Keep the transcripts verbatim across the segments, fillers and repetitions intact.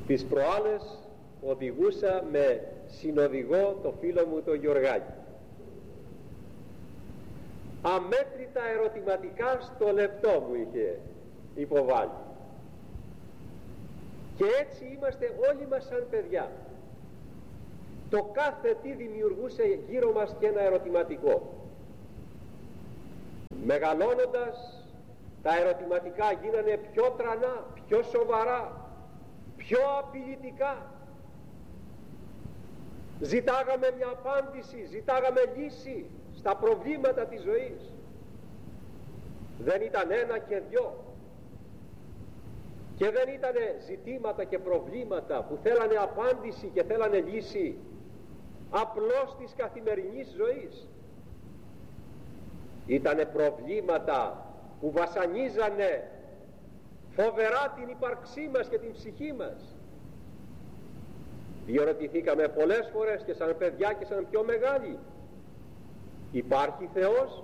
Τις προάλλες οδηγούσα με συνοδηγό το φίλο μου το Γιωργάκη. Αμέτρητα ερωτηματικά στο λεπτό μου είχε υποβάλει. Και έτσι είμαστε όλοι μας σαν παιδιά. Το κάθε τι δημιουργούσε γύρω μας και ένα ερωτηματικό. Μεγαλώνοντας, τα ερωτηματικά γίνανε πιο τρανά, πιο σοβαρά, πιο απειλητικά. Ζητάγαμε μια απάντηση, ζητάγαμε λύση στα προβλήματα της ζωής. Δεν ήταν ένα και δυο. Και δεν ήταν ζητήματα και προβλήματα που θέλανε απάντηση και θέλανε λύση απλώς της καθημερινής ζωής. Ήτανε προβλήματα που βασανίζανε φοβερά την ύπαρξή μας και την ψυχή μας. Διερωτηθήκαμε πολλές φορές και σαν παιδιά και σαν πιο μεγάλοι, υπάρχει Θεός?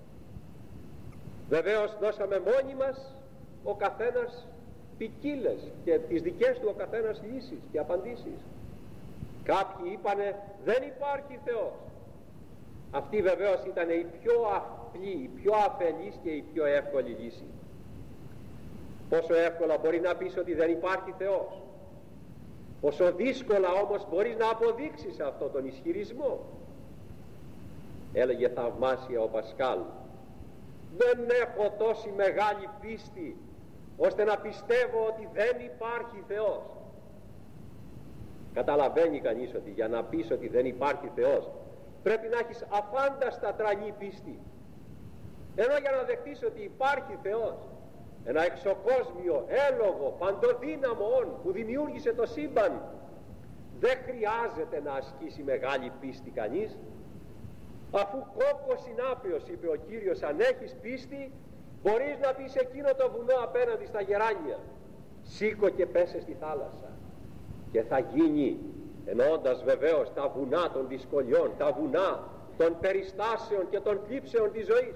Βεβαίως δώσαμε μόνοι μας ο καθένας ποικίλες και τις δικές του ο καθένας λύσεις και απαντήσεις. Κάποιοι είπανε δεν υπάρχει Θεός. Αυτή βεβαίως ήταν η πιο απλή, η πιο αφελής και η πιο εύκολη λύση. Πόσο εύκολα μπορεί να πεις ότι δεν υπάρχει Θεός, πόσο δύσκολα όμως μπορείς να αποδείξεις αυτό τον ισχυρισμό. Έλεγε θαυμάσια ο Πασκάλ, δεν έχω τόση μεγάλη πίστη ώστε να πιστεύω ότι δεν υπάρχει Θεός. Καταλαβαίνει κανείς ότι για να πεις ότι δεν υπάρχει Θεός πρέπει να έχεις αφάνταστα τρανή πίστη. Ενώ για να δεχτείς ότι υπάρχει Θεός, ένα εξωκόσμιο, έλογο, παντοδύναμο όν που δημιούργησε το σύμπαν, δεν χρειάζεται να ασκήσει μεγάλη πίστη κανείς, αφού κόκκος συνάπειος, είπε ο Κύριος, αν έχεις πίστη μπορείς να πεις εκείνο το βουνό απέναντι στα γεράνια, σήκω και πέσε στη θάλασσα, και θα γίνει, εννοώντας βεβαίως τα βουνά των δυσκολιών, τα βουνά των περιστάσεων και των θλίψεων της ζωής.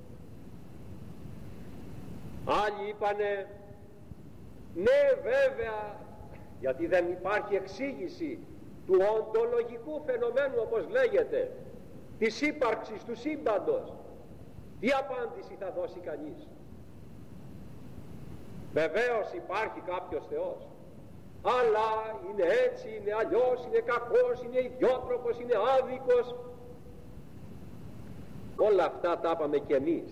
Άλλοι είπανε ναι βέβαια, γιατί δεν υπάρχει εξήγηση του οντολογικού φαινομένου, όπως λέγεται, της ύπαρξης του σύμπαντος. Τι απάντηση θα δώσει κανείς? Βεβαίως υπάρχει κάποιος Θεός, αλλά είναι έτσι, είναι αλλιώς, είναι κακός, είναι ιδιότροπος, είναι άδικος. Όλα αυτά τα είπαμε κι εμείς,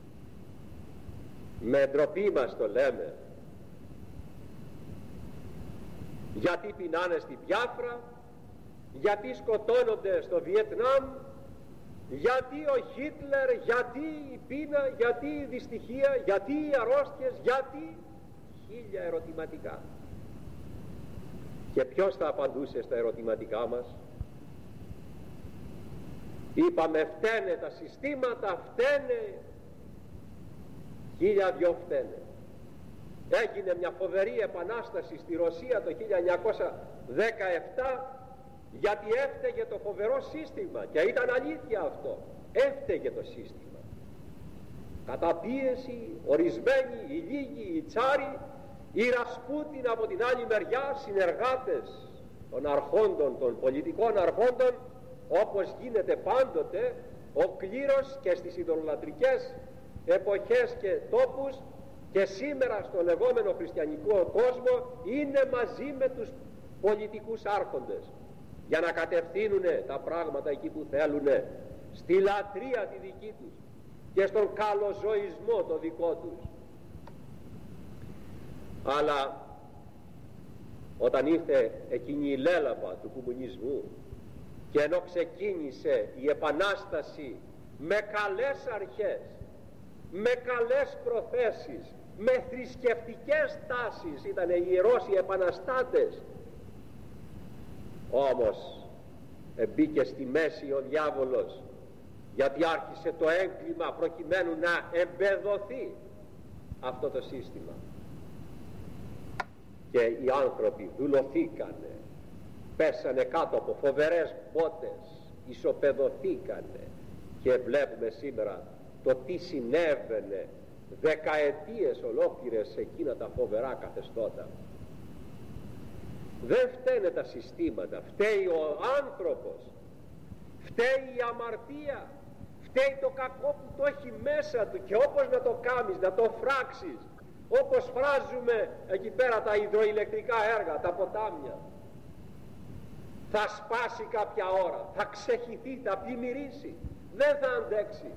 με ντροπή μας το λέμε. Γιατί πεινάνε στη Βιάφρα, γιατί σκοτώνονται στο Βιετνάμ, γιατί ο Χίτλερ, γιατί η πείνα, γιατί η δυστυχία, γιατί οι αρρώστιες, γιατί χίλια ερωτηματικά. Και ποιος θα απαντούσε στα ερωτηματικά μας? Είπαμε φταίνε τα συστήματα, φταίνε, χίλια δυο φταίνε. Έγινε μια φοβερή επανάσταση στη Ρωσία το χίλια εννιακόσια δεκαεπτά, γιατί έφταιγε το φοβερό σύστημα, και ήταν αλήθεια αυτό, έφταιγε το σύστημα. Καταπίεση, ορισμένοι, οι λίγοι, οι τσάροι, οι Ρασπούτιν από την άλλη μεριά, συνεργάτες των αρχόντων, των πολιτικών αρχόντων, όπως γίνεται πάντοτε ο κλήρος και στις ιδωλολατρικές εποχές και τόπους, και σήμερα στο λεγόμενο χριστιανικό κόσμο είναι μαζί με τους πολιτικούς άρχοντες για να κατευθύνουν τα πράγματα εκεί που θέλουν, στη λατρεία τη δική τους και στον καλοζωισμό το δικό τους. Αλλά όταν ήρθε εκείνη η λέλαπα του κομμουνισμού, και ενώ ξεκίνησε η επανάσταση με καλές αρχές, με καλές προθέσεις, με θρησκευτικές τάσεις, ήταν οι ιερός οι επαναστάτες, όμως μπήκε στη μέση ο διάβολος, γιατί άρχισε το έγκλημα προκειμένου να εμπεδοθεί αυτό το σύστημα, και οι άνθρωποι δουλωθήκανε, πέσανε κάτω από φοβερές μπότες, ισοπεδωθήκανε, και βλέπουμε σήμερα το τι συνέβαινε δεκαετίες ολόκληρες σε εκείνα τα φοβερά καθεστώτα. Δεν φταίνε τα συστήματα, φταίει ο άνθρωπος, φταίει η αμαρτία, φταίει το κακό που το έχει μέσα του, και όπως να το κάνεις, να το φράξεις, όπως φράζουμε εκεί πέρα τα υδροηλεκτρικά έργα, τα ποτάμια, θα σπάσει κάποια ώρα, θα ξεχυθεί, θα πλημμυρίσει, δεν θα αντέξει.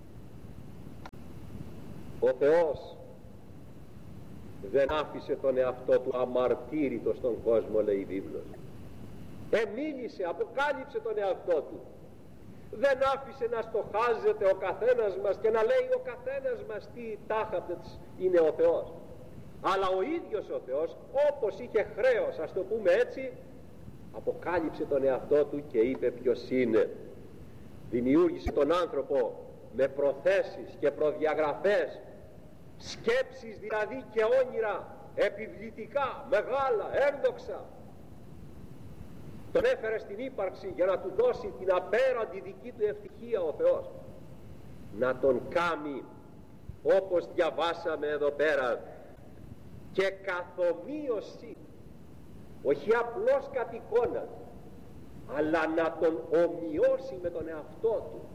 Ο Θεός δεν άφησε τον εαυτό του αμαρτύρητο στον κόσμο, λέει η Βίβλος. Εμίλησε, αποκάλυψε τον εαυτό του. Δεν άφησε να στοχάζεται ο καθένας μας και να λέει ο καθένας μας τι τάχαπτες είναι ο Θεός. Αλλά ο ίδιος ο Θεός, όπως είχε χρέος, ας το πούμε έτσι, αποκάλυψε τον εαυτό του και είπε ποιος είναι. Δημιούργησε τον άνθρωπο με προθέσεις και προδιαγραφές, σκέψεις δηλαδή και όνειρα επιβλητικά, μεγάλα, ένδοξα. Τον έφερε στην ύπαρξη για να του δώσει την απέραντη δική του ευτυχία ο Θεός, να τον κάνει, όπως διαβάσαμε εδώ πέρα, και καθομοίωση, όχι απλώς κατ' εικόνα, αλλά να τον ομοιώσει με τον εαυτό του.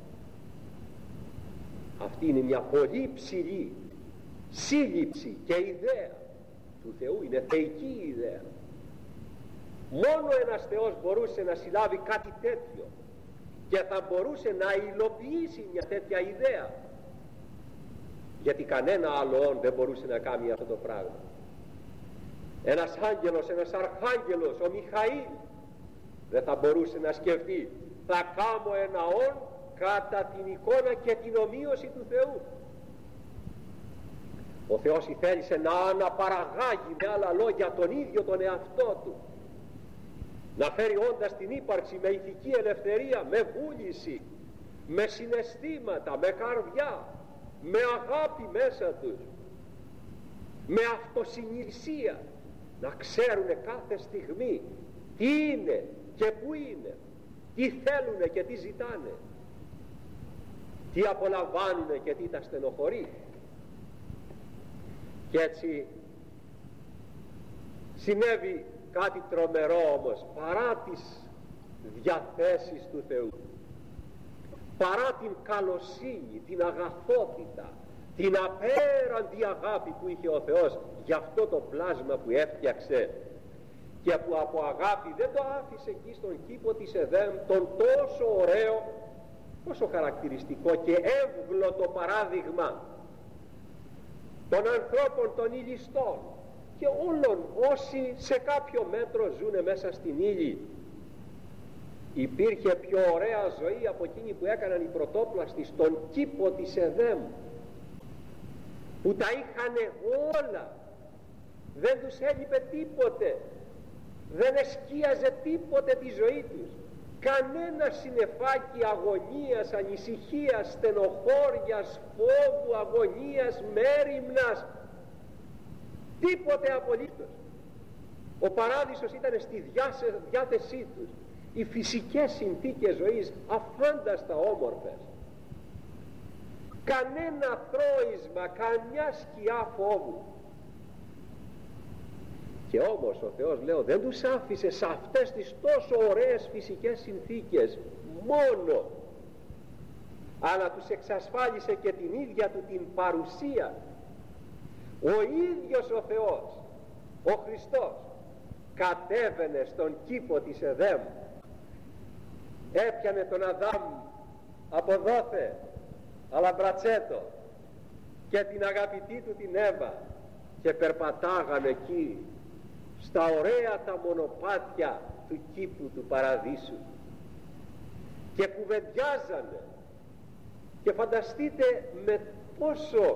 Αυτή είναι μια πολύ ψηλή σύλληψη και ιδέα του Θεού, είναι θεϊκή ιδέα. Μόνο ένας Θεός μπορούσε να συλλάβει κάτι τέτοιο και θα μπορούσε να υλοποιήσει μια τέτοια ιδέα, γιατί κανένα άλλο δεν μπορούσε να κάνει αυτό το πράγμα. Ένας άγγελος, ένας αρχάγγελος, ο Μιχαήλ, δεν θα μπορούσε να σκεφτεί θα κάνω ένα όν κατά την εικόνα και την ομοίωση του Θεού. Ο Θεός θέλησε να αναπαραγάγει, με άλλα λόγια, τον ίδιο τον εαυτό του, να φέρει όντα στην ύπαρξη με ηθική ελευθερία, με βούληση, με συναισθήματα, με καρδιά, με αγάπη μέσα τους, με αυτοσυνειδησία, να ξέρουν κάθε στιγμή τι είναι και πού είναι, τι θέλουν και τι ζητάνε, τι απολαμβάνουν και τι τα στενοχωρεί. Και έτσι συνέβη κάτι τρομερό όμως, παρά τις διαθέσεις του Θεού, παρά την καλοσύνη, την αγαθότητα, την απέραντη αγάπη που είχε ο Θεός για αυτό το πλάσμα που έφτιαξε και που από αγάπη δεν το άφησε εκεί στον κήπο της Εδέμ, τον τόσο ωραίο, τόσο χαρακτηριστικό και εύγλωτο παράδειγμα των ανθρώπων των ηλιστών και όλων όσοι σε κάποιο μέτρο ζουνε μέσα στην ύλη. Υπήρχε πιο ωραία ζωή από εκείνη που έκαναν οι πρωτόπλαστοι στον κήπο της Εδέμ, που τα είχανε όλα, δεν τους έλειπε τίποτε, δεν εσκίαζε τίποτε τη ζωή τους, κανένα συννεφάκι αγωνίας, ανησυχίας, στενοχώριας, φόβου, αγωνίας, μέριμνας, τίποτε απολύτως. Ο παράδεισος ήταν στη διάθεσή τους, οι φυσικές συνθήκες ζωής αφάνταστα όμορφες, κανένα θρώισμα, καμιά σκιά φόβου. Και όμως ο Θεός, λέω, δεν τους άφησε σε αυτές τις τόσο ωραίες φυσικές συνθήκες μόνο, αλλά τους εξασφάλισε και την ίδια του την παρουσία. Ο ίδιος ο Θεός, ο Χριστός, κατέβαινε στον κήπο της Εδέμ, έπιανε τον Αδάμ από δόθε, αλαμπρατσέτο, και την αγαπητή του την Εύα, και περπατάγανε εκεί στα ωραία τα μονοπάτια του κήπου του παραδείσου και κουβεντιάζανε, και φανταστείτε με πόσο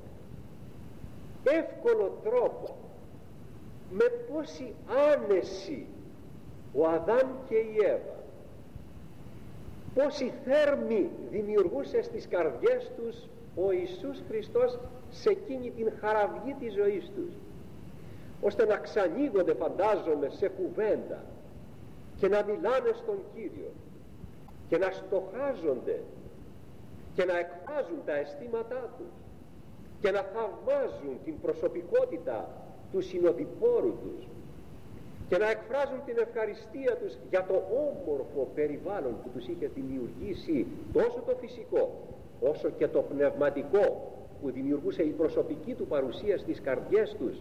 εύκολο τρόπο, με πόση άνεση ο Αδάμ και η Εύα, πόση θέρμη δημιουργούσε στις καρδιές τους ο Ιησούς Χριστός σε εκείνη την χαραυγή της ζωής τους, ώστε να ξανοίγονται, φαντάζομαι, σε κουβέντα και να μιλάνε στον Κύριο και να στοχάζονται και να εκφράζουν τα αισθήματά τους και να θαυμάζουν την προσωπικότητα του συνοδοιπόρου τους, και να εκφράζουν την ευχαριστία τους για το όμορφο περιβάλλον που τους είχε δημιουργήσει, τόσο το φυσικό όσο και το πνευματικό που δημιουργούσε η προσωπική του παρουσία στις καρδιές τους.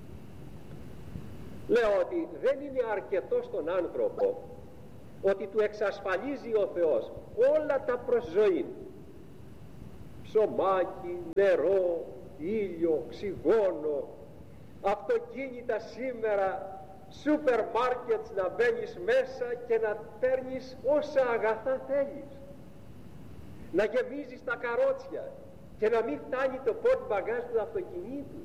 Λέω ότι δεν είναι αρκετό στον άνθρωπο ότι του εξασφαλίζει ο Θεός όλα τα προς ζωή, ψωμάκι, νερό, ήλιο, οξυγόνο, αυτοκίνητα σήμερα, σούπερ μάρκετς να μπαίνεις μέσα και να παίρνεις όσα αγαθά θέλεις, να γεμίζεις τα καρότσια και να μην φτάνει το πόρτ μπαγκάζ του αυτοκινήτου.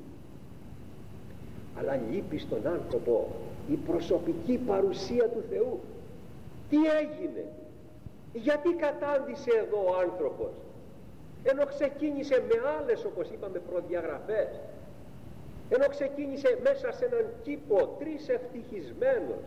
Αλλά λείπει στον άνθρωπο η προσωπική παρουσία του Θεού. Τι έγινε, γιατί κατάντησε εδώ ο άνθρωπος, ενώ ξεκίνησε με άλλες, όπως είπαμε, προδιαγραφές, ενώ ξεκίνησε μέσα σε έναν κήπο τρεις ευτυχισμένος,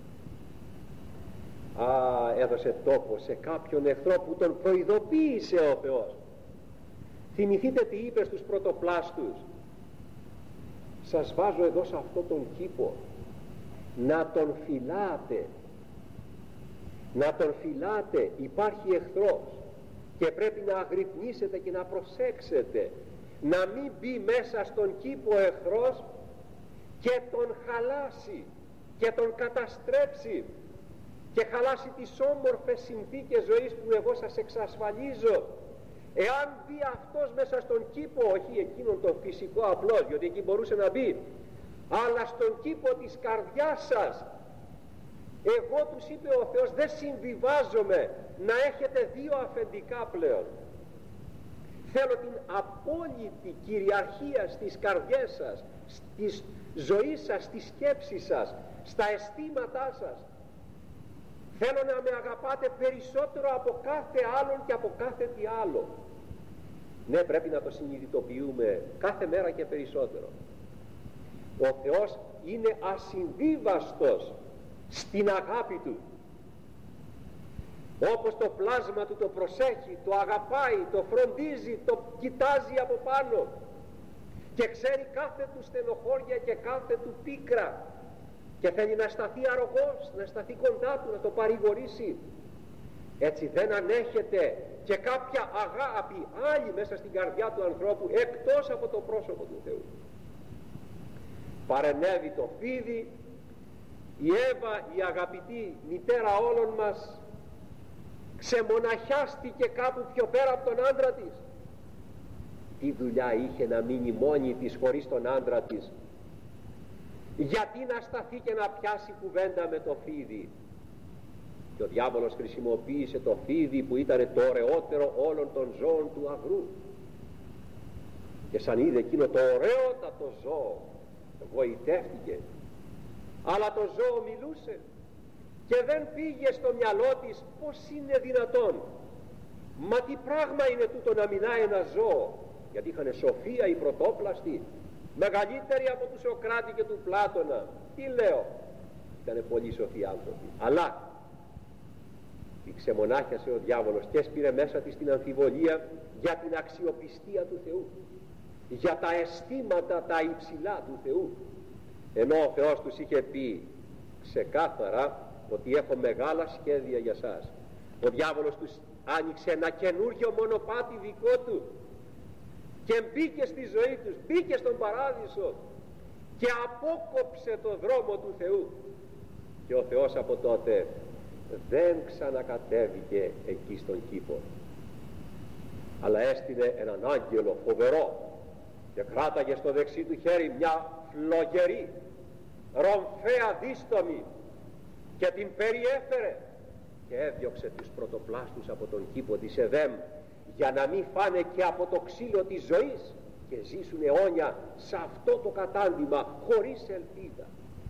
α, έδωσε τόπο σε κάποιον εχθρό που τον προειδοποίησε ο Θεός. Θυμηθείτε τι είπε στους πρωτοπλάστους: σας βάζω εδώ σε αυτόν τον κήπο να τον φυλάτε, να τον φυλάτε, υπάρχει εχθρός και πρέπει να αγρυπνήσετε και να προσέξετε να μην μπει μέσα στον κήπο εχθρός και τον χαλάσει και τον καταστρέψει και χαλάσει τις όμορφες συνθήκες ζωής που εγώ σας εξασφαλίζω. Εάν μπει αυτός μέσα στον κήπο, όχι εκείνον τον φυσικό απλώς, διότι εκεί μπορούσε να μπει, αλλά στον κήπο της καρδιάς σας, εγώ, τους είπε ο Θεός, δεν συμβιβάζομαι να έχετε δύο αφεντικά πλέον. Θέλω την απόλυτη κυριαρχία στις καρδιές σας, στη ζωή σας, στη σκέψη σας, στα αισθήματά σας. Θέλω να με αγαπάτε περισσότερο από κάθε άλλον και από κάθε τι άλλο. Ναι, πρέπει να το συνειδητοποιούμε κάθε μέρα και περισσότερο. Ο Θεός είναι ασυμβίβαστος στην αγάπη Του. Όπως το πλάσμα Του το προσέχει, το αγαπάει, το φροντίζει, το κοιτάζει από πάνω και ξέρει κάθε Του στενοχώρια και κάθε Του πίκρα και θέλει να σταθεί αρρωγός, να σταθεί κοντά Του, να το παρηγορήσει. Έτσι δεν ανέχεται και κάποια αγάπη άλλη μέσα στην καρδιά του ανθρώπου εκτός από το πρόσωπο του Θεού. Παρενέβη το φίδι, η Εύα, η αγαπητή μητέρα όλων μας, ξεμοναχιάστηκε κάπου πιο πέρα από τον άντρα της. Τι δουλειά είχε να μείνει μόνη της χωρίς τον άντρα της? Γιατί να σταθεί και να πιάσει κουβέντα με το φίδι? Και ο διάβολος χρησιμοποίησε το φίδι που ήταν το ωραιότερο όλων των ζώων του αγρού, και σαν είδε εκείνο το ωραιότατο ζώο γοητεύτηκε, αλλά το ζώο μιλούσε και δεν πήγε στο μυαλό της πως είναι δυνατόν, μα τι πράγμα είναι τούτο να μιλάει ένα ζώο, γιατί είχαν σοφία οι πρωτόπλαστοι, μεγαλύτεροι από του Σοκράτη και του Πλάτωνα. Τι λέω, ήταν πολύ σοφοί άνθρωποι, αλλά η ξεμονάχιασε ο διάβολος και έσπηρε μέσα της την αμφιβολία για την αξιοπιστία του Θεού, για τα αισθήματα τα υψηλά του Θεού, ενώ ο Θεός τους είχε πει ξεκάθαρα ότι έχω μεγάλα σχέδια για σας. Ο διάβολος τους άνοιξε ένα καινούργιο μονοπάτι δικό του και μπήκε στη ζωή τους, μπήκε στον παράδεισο και απόκοψε το δρόμο του Θεού, και ο Θεός από τότε δεν ξανακατέβηκε εκεί στον κήπο, αλλά έστειλε έναν άγγελο φοβερό και κράταγε στο δεξί του χέρι μια φλογερή ρομφαία δίστομη και την περιέφερε και έδιωξε τους πρωτοπλάστους από τον κήπο της Εδέμ, για να μην φάνε και από το ξύλο της ζωής και ζήσουν αιώνια σε αυτό το κατάντημα χωρίς ελπίδα.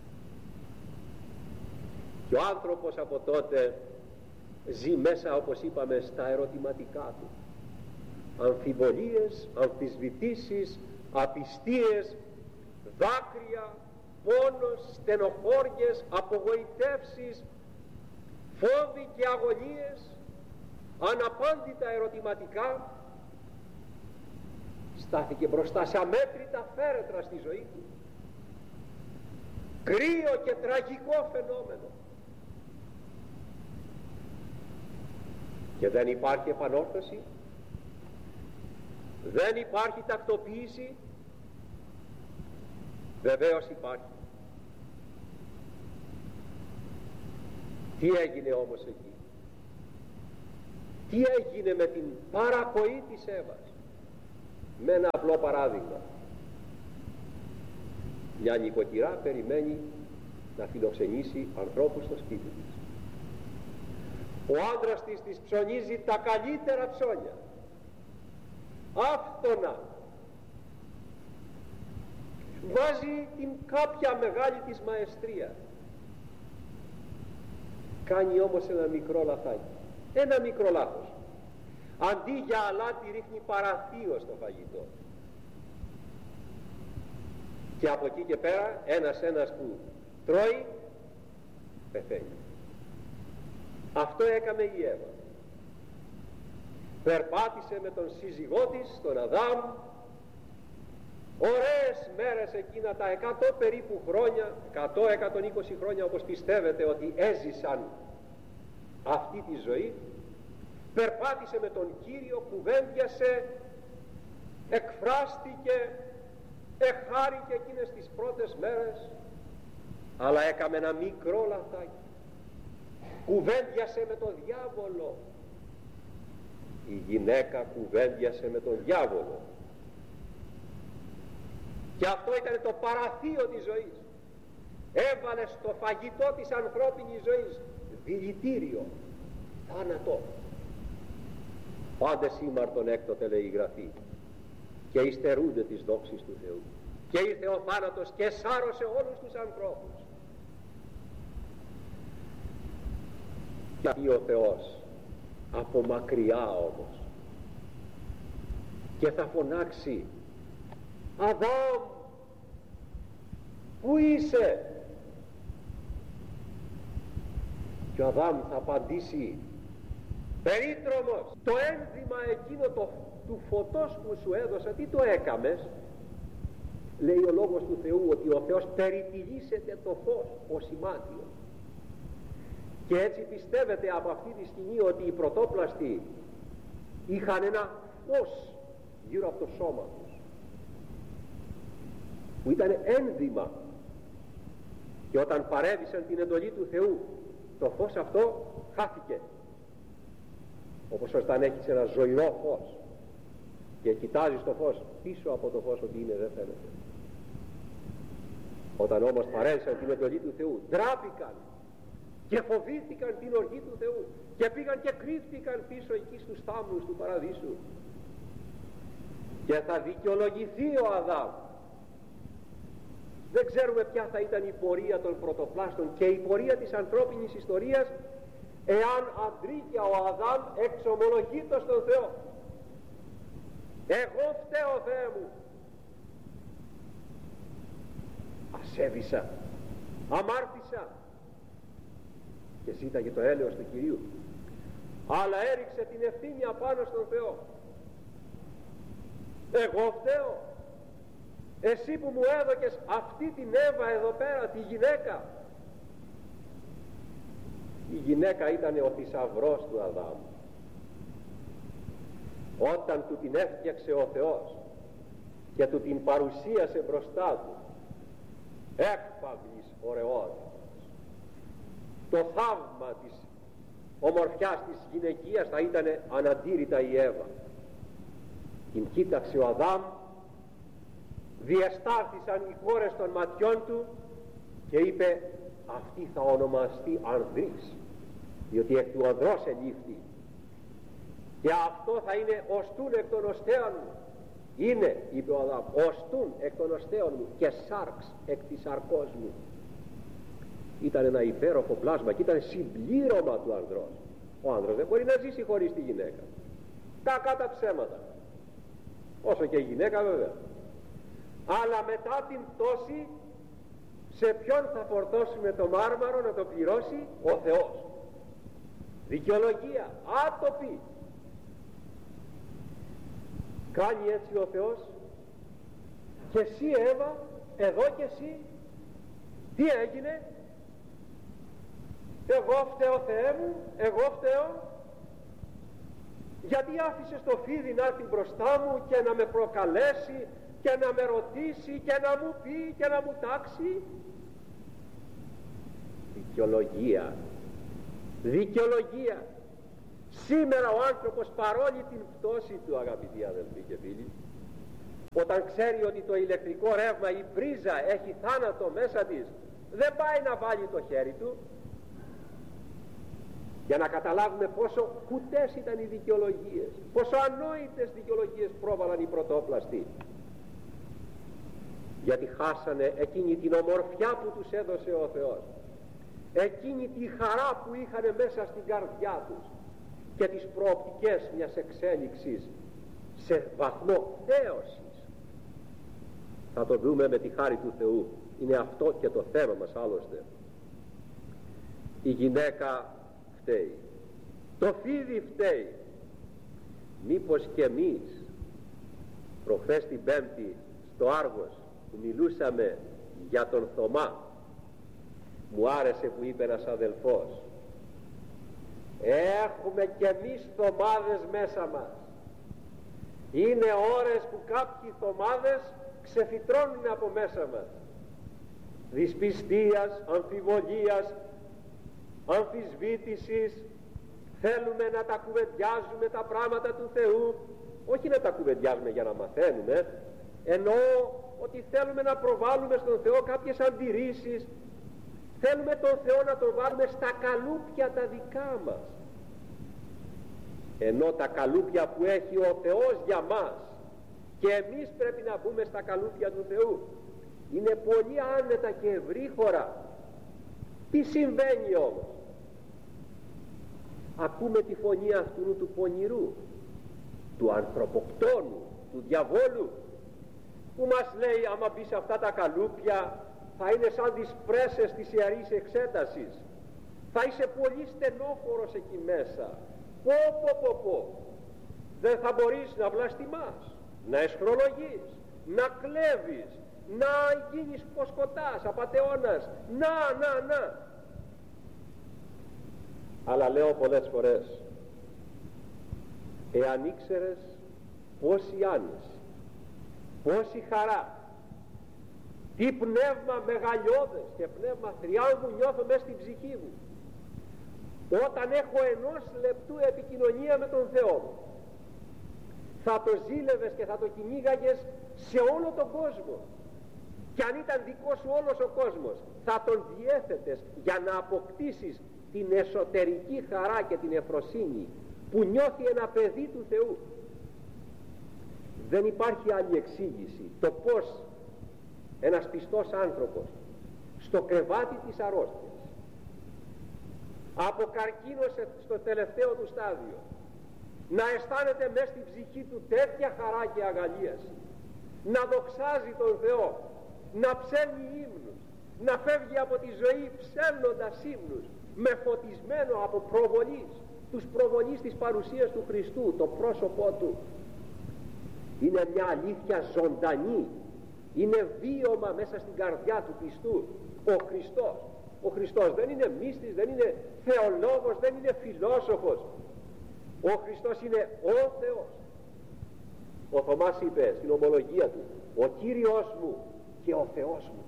Και ο άνθρωπος από τότε ζει μέσα, όπως είπαμε, στα ερωτηματικά του. Αμφιβολίες, αμφισβητήσεις, απιστίες, δάκρυα, πόνος, στενοχώριες, απογοητεύσεις, φόβοι και αγωνίες, αναπάντητα ερωτηματικά. Στάθηκε μπροστά σε αμέτρητα φέρετρα στη ζωή του. κρύο και τραγικό φαινόμενο. Και δεν υπάρχει επανόρθωση, δεν υπάρχει τακτοποίηση. Βεβαίως υπάρχει. Τι έγινε όμως εκεί? Τι έγινε με την παρακοή της Εύας? Με ένα απλό παράδειγμα. Μια νοικοκυρά περιμένει να φιλοξενήσει ανθρώπους στο σπίτι της. Ο άντρας της της ψωνίζει τα καλύτερα ψώνια, άφθονα, βάζει την κάποια μεγάλη της μαεστρία. Κάνει όμως ένα μικρό λαθάκι, ένα μικρό λάθος. Αντί για αλάτι ρίχνει παραθείο στο φαγητό. Και από εκεί και πέρα ένας ένας που τρώει πεθαίνει. Αυτό έκαμε η Εύα. Περπάτησε με τον σύζυγό της, τον Αδάμ, ωραίες μέρες εκείνα τα εκατό περίπου χρόνια, εκατό με εκατόν είκοσι χρόνια όπως πιστεύετε ότι έζησαν αυτή τη ζωή. Περπάτησε με τον Κύριο, κουβέντιασε, εκφράστηκε, εχάρηκε εκείνες τις πρώτες μέρες, αλλά έκαμε ένα μικρό λαθάκι. Κουβέντιασε με τον διάβολο. Η γυναίκα κουβέντιασε με τον διάβολο. Και αυτό ήταν το παραθείο της ζωής. Έβαλε στο φαγητό της ανθρώπινης ζωής δηλητήριο, θάνατο. Πάντες ήμαρτον έκτοτε, λέει η Γραφή, και υστερούνται της δόξης του Θεού. Και ήρθε ο θάνατος και σάρωσε όλους τους ανθρώπους. Και ο Θεός από μακριά όμως, και θα φωνάξει, Αδάμ, πού είσαι? Και ο Αδάμ θα απαντήσει, περίτρομος, το ένδυμα εκείνο το, του φωτός που σου έδωσα, τι το έκαμες? Λέει ο λόγος του Θεού ότι ο Θεός περιτυλίσσεται το φως ως ημάτιο. Και έτσι πιστεύετε από αυτή τη στιγμή ότι οι πρωτόπλαστοι είχαν ένα φως γύρω από το σώμα τους που ήταν ένδυμα, και όταν παρέβησαν την εντολή του Θεού το φως αυτό χάθηκε, όπως όταν έχεις ένα ζωηρό φως και κοιτάζεις το φως πίσω από το φως ότι είναι, δεν φαίνεται. Όταν όμως παρέβησαν την εντολή του Θεού, ντράπηκαν και φοβήθηκαν την οργή του Θεού και πήγαν και κρύφτηκαν πίσω εκεί στους θάμνους του παραδείσου. Και θα δικαιολογηθεί ο Αδάμ. Δεν ξέρουμε ποια θα ήταν η πορεία των πρωτοπλάστων και η πορεία της ανθρώπινης ιστορίας εάν αντρίκια ο Αδάμ εξομολογείτο στον Θεό. Εγώ φταίω, Θεέ μου, ασέβησα, αμάρτησα, και ζήταγε το έλεος του Κυρίου, αλλά έριξε την ευθύνη απάνω στον Θεό. Εγώ φταίω, εσύ που μου έδωκες αυτή την Εύα εδώ πέρα, τη γυναίκα. Η γυναίκα ήταν ο θησαυρός του Αδάμ. Όταν του την έφτιαξε ο Θεός και του την παρουσίασε μπροστά του, έκπαυλης ωραιότητας, το θαύμα της ομορφιάς της γυναικείας θα ήταν αναντήρητα η Εύα. Την κοίταξε ο Αδάμ, διεστάθησαν οι χώρες των ματιών του και είπε, αυτή θα ονομαστεί ανδρής, διότι εκ του ανδρός ελήφθη, και αυτό θα είναι οστούν εκ των οστέων μου. Είναι, είπε ο Αδάμ, οστούν εκ των οστέων μου και σάρξ εκ της σαρκός μου. Ήταν ένα υπέροχο πλάσμα και ήταν συμπλήρωμα του ανδρός. Ο άνδρας δεν μπορεί να ζήσει χωρίς τη γυναίκα. Κακά τα ψέματα, όσο και η γυναίκα βέβαια. Αλλά μετά την πτώση, σε ποιον θα φορτώσουμε το μάρμαρο να το πληρώσει? Ο Θεός. Δικαιολογία άτοπη. Κάνει έτσι ο Θεός, και εσύ Εύα, εδώ και εσύ Τι έγινε? Εγώ φταίω, Θεέ μου, εγώ φταίω. Γιατί άφησες το φίδι να έρθει μπροστά μου και να με προκαλέσει και να με ρωτήσει και να μου πει και να μου τάξει? Δικαιολογία, δικαιολογία. Σήμερα ο άνθρωπος, παρόλη την πτώση του, αγαπητοί αδελφοί και φίλοι, όταν ξέρει ότι το ηλεκτρικό ρεύμα, η πρίζα έχει θάνατο μέσα της, δεν πάει να βάλει το χέρι του. Για να καταλάβουμε πόσο κουτές ήταν οι δικαιολογίες, πόσο ανόητες δικαιολογίες πρόβαλαν οι πρωτόπλαστοι. Γιατί χάσανε εκείνη την ομορφιά που τους έδωσε ο Θεός, εκείνη τη χαρά που είχαν μέσα στην καρδιά τους και τις προοπτικές μιας εξέλιξης σε βαθμό θέωσης. Θα το δούμε με τη χάρη του Θεού. Είναι αυτό και το θέμα μας άλλωστε. Η γυναίκα φταίει, το φίδι φταίει. Μήπως και εμείς προχθές την Πέμπτη στο Άργος που μιλούσαμε για τον Θωμά, μου άρεσε που είπε ένας αδελφός, έχουμε και εμείς Θωμάδες μέσα μας. Είναι ώρες που κάποιοι Θωμάδες ξεφυτρώνουν από μέσα μας, δυσπιστίας, αμφιβολίας, αμφισβήτησης. Θέλουμε να τα κουβεντιάζουμε τα πράγματα του Θεού, όχι να τα κουβεντιάζουμε για να μαθαίνουμε, εννοώ ότι θέλουμε να προβάλλουμε στον Θεό κάποιες αντιρρήσεις. Θέλουμε τον Θεό να τον βάλουμε στα καλούπια τα δικά μας, ενώ τα καλούπια που έχει ο Θεός για μας και εμείς πρέπει να μπούμε στα καλούπια του Θεού είναι πολύ άνετα και ευρύχωρα. Τι συμβαίνει όμως? Ακούμε τη φωνή αυτού του πονηρού, του ανθρωποκτόνου, του διαβόλου, που μας λέει άμα μπει σε αυτά τα καλούπια θα είναι σαν τις πρέσες της ιερής εξέτασης, θα είσαι πολύ στενόχωρος εκεί μέσα, πω πω πω πω, δεν θα μπορείς να βλαστημάς, να εσχρολογείς, να κλέβεις, να γίνεις ποσκοτάς, απατεώνας, να, να, να. Αλλά λέω πολλές φορές, εάν ήξερες πόση άνεση, πόση χαρά, τι πνεύμα μεγαλειώδες και πνεύμα θριάμβου νιώθω μέσα στην ψυχή μου όταν έχω ενός λεπτού επικοινωνία με τον Θεό μου, θα το ζήλευες και θα το κυνήγαγες σε όλο τον κόσμο, και αν ήταν δικό σου όλος ο κόσμος θα τον διέθετες για να αποκτήσεις την εσωτερική χαρά και την ευφροσύνη που νιώθει ένα παιδί του Θεού. Δεν υπάρχει άλλη εξήγηση το πως ένας πιστός άνθρωπος στο κρεβάτι της αρρώστιας αποκαρκίνωσε στο τελευταίο του στάδιο να αισθάνεται μέσα στην ψυχή του τέτοια χαρά και αγαλίαση, να δοξάζει τον Θεό, να ψέλνει ύμνους, να φεύγει από τη ζωή ψέλνοντας ύμνους, με φωτισμένο από προβολής, τους προβολείς της παρουσίας του Χριστού, το πρόσωπό του. Είναι μια αλήθεια ζωντανή, είναι βίωμα μέσα στην καρδιά του πιστού. Ο Χριστός, ο Χριστός δεν είναι μύστης, δεν είναι θεολόγος, δεν είναι φιλόσοφος. Ο Χριστός είναι ο Θεός. Ο Θωμάς είπε στην ομολογία του, ο Κύριος μου και ο Θεός μου.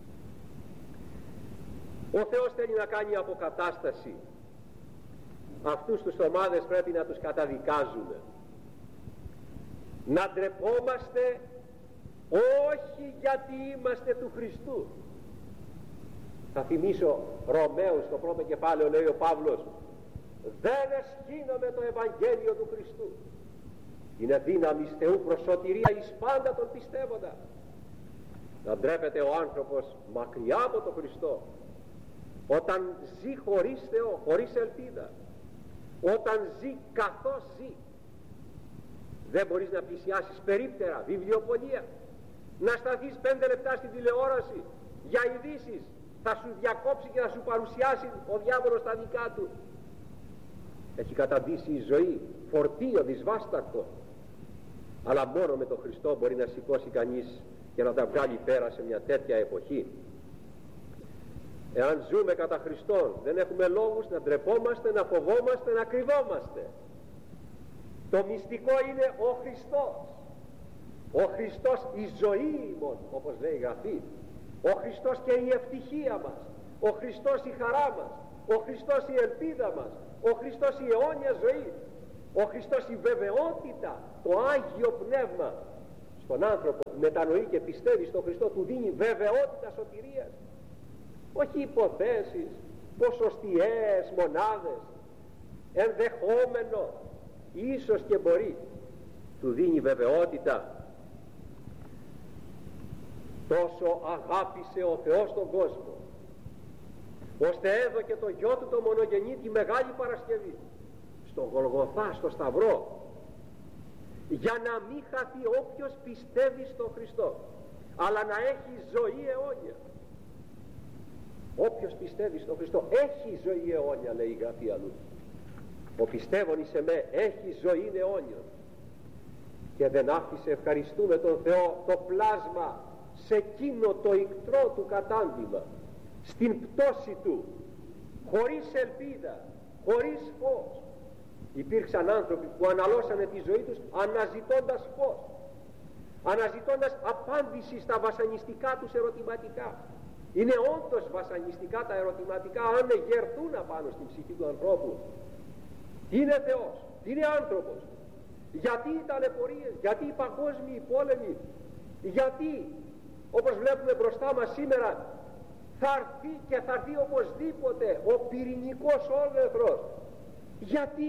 Ο Θεός θέλει να κάνει αποκατάσταση. Αυτούς τους Θωμάδες πρέπει να τους καταδικάζουμε, να ντρεπόμαστε όχι γιατί είμαστε του Χριστού. Θα θυμίσω Ρωμαίους στο πρώτο κεφάλαιο, λέει ο Παύλος, δεν εσχύνομαι το Ευαγγέλιο του Χριστού, είναι δύναμη Θεού προς σωτηρία εις πάντα τον πιστεύοντα. Να ντρέπεται ο άνθρωπος μακριά από τον Χριστό όταν ζει χωρίς Θεό, χωρίς ελπίδα, όταν ζει καθώς ζει. Δεν μπορείς να πλησιάσεις περίπτερα, βιβλιοπωλεία, να σταθείς πέντε λεπτά στην τηλεόραση για ειδήσεις, θα σου διακόψει και θα σου παρουσιάσει ο διάβολος τα δικά του. Έχει καταντήσει η ζωή φορτίο δυσβάστακτο, αλλά μόνο με τον Χριστό μπορεί να σηκώσει κανείς και να τα βγάλει πέρα σε μια τέτοια εποχή. Εάν ζούμε κατά Χριστόν, δεν έχουμε λόγους να ντρεπόμαστε, να φοβόμαστε, να κρυβόμαστε. Το μυστικό είναι ο Χριστός. Ο Χριστός η ζωή ημών, όπως λέει η Γραφή. Ο Χριστός και η ευτυχία μας. Ο Χριστός η χαρά μας. Ο Χριστός η ελπίδα μας. Ο Χριστός η αιώνια ζωή. Ο Χριστός η βεβαιότητα, το Άγιο Πνεύμα στον άνθρωπο που μετανοεί και πιστεύει στον Χριστό, του δίνει βεβαιότητα σωτηρίας. Όχι υποθέσεις, ποσοστιαίες μονάδες, ενδεχόμενο, ίσως και μπορεί. Του δίνει βεβαιότητα. Τόσο αγάπησε ο Θεός τον κόσμο, ώστε έδωκε το γιο του το μονογενή τη Μεγάλη Παρασκευή στο Γολγοθά, στο Σταυρό, για να μην χαθεί όποιος πιστεύει στον Χριστό, αλλά να έχει ζωή αιώνια. Όποιος πιστεύει στον Χριστό έχει ζωή αιώνια, λέει η Γραφή αλλού. Ο πιστεύων εις εμέ έχει ζωή αιώνια. Και δεν άφησε, ευχαριστούμε τον Θεό, το πλάσμα σε εκείνο το ικτρό του κατάντημα, στην πτώση του, χωρίς ελπίδα, χωρίς φως. Υπήρξαν άνθρωποι που αναλώσανε τη ζωή τους αναζητώντας φως, αναζητώντας απάντηση στα βασανιστικά τους ερωτηματικά. Είναι όντως βασανιστικά τα ερωτηματικά, αν εγερθούν απάνω στην ψυχή του ανθρώπου. Τι είναι Θεός, τι είναι άνθρωπος, γιατί οι ταλαιπωρίες, γιατί οι παγκόσμιοι πόλεμοι, γιατί, όπως βλέπουμε μπροστά μας σήμερα, θα έρθει και θα έρθει οπωσδήποτε ο πυρηνικός όλεθρος. Γιατί,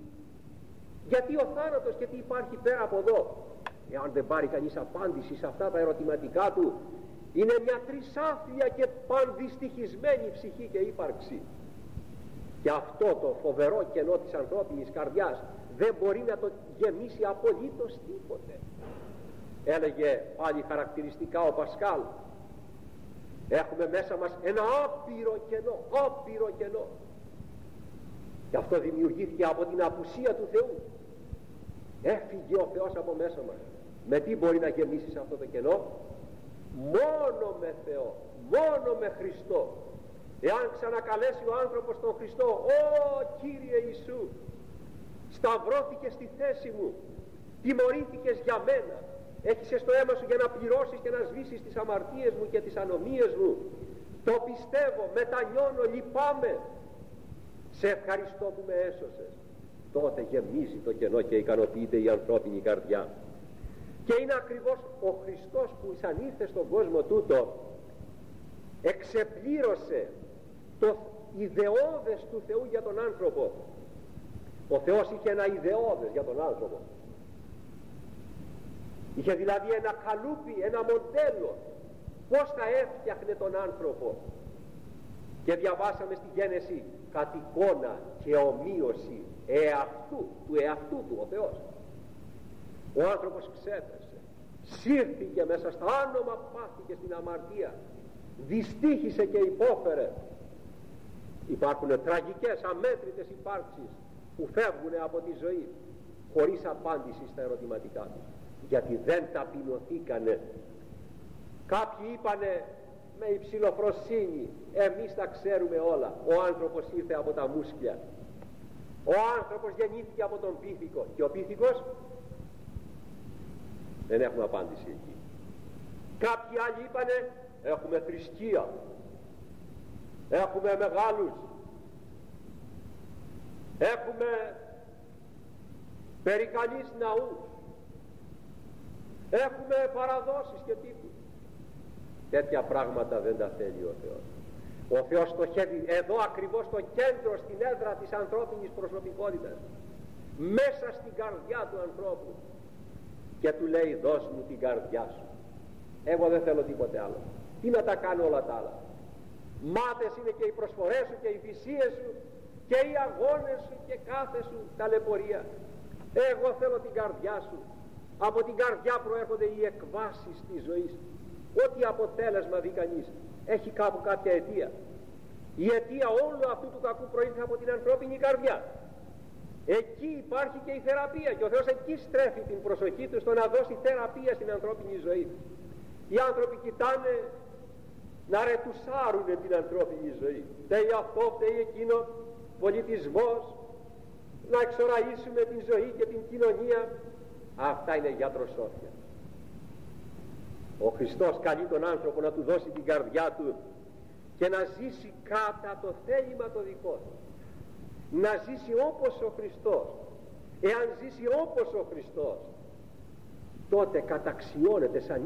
γιατί ο θάνατος και τι υπάρχει πέρα από εδώ. Εάν δεν πάρει κανείς απάντηση σε αυτά τα ερωτηματικά του, είναι μια τρισάφλια και πανδυστυχισμένη ψυχή και ύπαρξη. Και αυτό το φοβερό κενό της ανθρώπινης καρδιάς δεν μπορεί να το γεμίσει απολύτως τίποτε. Έλεγε πάλι χαρακτηριστικά ο Πασκάλ, έχουμε μέσα μας ένα άπειρο κενό, άπειρο κενό. Και αυτό δημιουργήθηκε από την απουσία του Θεού. Έφυγε ο Θεός από μέσα μας. Με τι μπορεί να γεμίσει αυτό το κενό? Μόνο με Θεό, μόνο με Χριστό. Εάν ξανακαλέσει ο άνθρωπος τον Χριστό, «Ω Κύριε Ιησού, σταυρώθηκες στη θέση μου, τιμωρήθηκες για μένα, έχεις το αίμα σου για να πληρώσεις και να σβήσεις τις αμαρτίες μου και τις ανομίες μου, το πιστεύω, μετανιώνω, λυπάμαι, σε ευχαριστώ που με έσωσες», τότε γεμίζει το κενό και ικανοποιείται η ανθρώπινη καρδιά. Και είναι ακριβώς ο Χριστός που σαν ήρθε στον κόσμο τούτο εξεπλήρωσε το ιδεώδες του Θεού για τον άνθρωπο. Ο Θεός είχε ένα ιδεώδες για τον άνθρωπο. Είχε δηλαδή ένα καλούπι, ένα μοντέλο πώς θα έφτιαχνε τον άνθρωπο. Και διαβάσαμε στη Γένεση κατ' εικόνα και ομοίωση εαυτού, του εαυτού του ο Θεός. Ο άνθρωπος ξέπεσε, σύρθηκε μέσα στα άνομα πάθη και στην αμαρτία, δυστύχησε και υπόφερε. Υπάρχουν τραγικές, αμέτρητες υπάρξεις που φεύγουν από τη ζωή χωρίς απάντηση στα ερωτηματικά τους, γιατί δεν ταπεινωθήκανε. Κάποιοι είπανε με υψηλοφροσύνη, εμείς τα ξέρουμε όλα, ο άνθρωπος ήρθε από τα μούσκια, ο άνθρωπος γεννήθηκε από τον πίθηκο. Και ο πίθηκος, δεν έχουμε απάντηση εκεί. Κάποιοι άλλοι είπανε έχουμε θρησκεία, έχουμε μεγάλους, έχουμε περικαλείς ναούς, έχουμε παραδόσεις και τύπους. Τέτοια πράγματα δεν τα θέλει ο Θεός. Ο Θεός στοχεύει εδώ ακριβώς στο κέντρο, στην έδρα της ανθρώπινης προσωπικότητας, μέσα στην καρδιά του ανθρώπου, και του λέει δώσ' μου την καρδιά σου, εγώ δεν θέλω τίποτε άλλο. Τι να τα κάνω όλα τα άλλα? Μάτες είναι και οι προσφορές σου και οι θυσίες σου και οι αγώνες σου και κάθε σου ταλαιπωρία. Εγώ θέλω την καρδιά σου. Από την καρδιά προέρχονται οι εκβάσεις της ζωής. Ό,τι αποτέλεσμα δει κανείς έχει κάπου κάποια αιτία. Η αιτία όλου αυτού του κακού προήλθε από την ανθρώπινη καρδιά. Εκεί υπάρχει και η θεραπεία, και ο Θεός εκεί στρέφει την προσοχή του στο να δώσει θεραπεία στην ανθρώπινη ζωή. Οι άνθρωποι κοιτάνε να ρετουσάρουνε την ανθρώπινη ζωή. Φταίει αυτό, φταίει εκείνο, πολιτισμός, να εξοραίσουμε την ζωή και την κοινωνία. Αυτά είναι γιατροσόφια. Ο Χριστός καλεί τον άνθρωπο να του δώσει την καρδιά του και να ζήσει κατά το θέλημα το δικό του. Να ζήσει όπως ο Χριστός. Εάν ζήσει όπως ο Χριστός, τότε καταξιώνεται σαν